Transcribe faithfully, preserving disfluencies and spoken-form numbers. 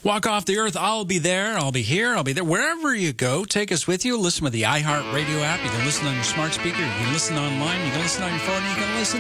Walk Off the Earth. I'll be there. I'll be here. I'll be there. Wherever you go, take us with you. Listen with the iHeartRadio app. You can listen on your smart speaker. You can listen online. You can listen on your phone. You can listen